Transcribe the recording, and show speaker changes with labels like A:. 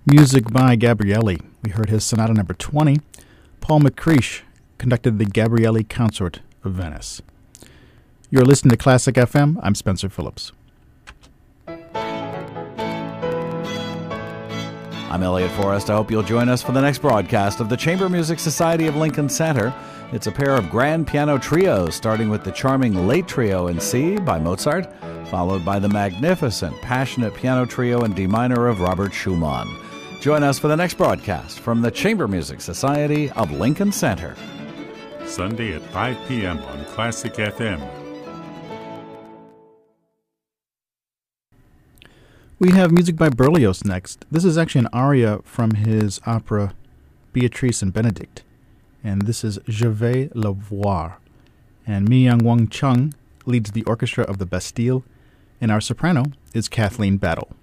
A: Music by Gabrieli. We heard his Sonata Number 20. Paul McCreish conducted the Gabrieli Consort of Venice. You're listening to Classic FM. I'm Spencer Phillips.
B: I'm Elliot Forrest. I hope you'll join us for the next broadcast of the Chamber Music Society of Lincoln Center. It's a pair of grand piano trios, starting with the charming Late Trio in C by Mozart, followed by the magnificent Passionate Piano Trio in D minor of Robert Schumann. Join us for the next broadcast from the Chamber Music Society of Lincoln Center.
C: Sunday at 5 p.m. on Classic FM.
A: We have music by Berlioz next. This is actually an aria from his opera Beatrice and Benedict. And this is Je vais le voir. And Mi Young Wang Chung leads the orchestra of the Bastille. And our soprano is Kathleen Battle.